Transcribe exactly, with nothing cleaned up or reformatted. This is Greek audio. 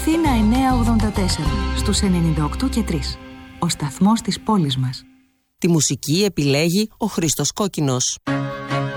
Αθήνα εννιακόσια ογδόντα τέσσερα, στους ενενήντα οκτώ και τρία. Ο σταθμός της πόλης μας. Τη μουσική επιλέγει ο Χρήστος Κόκκινος.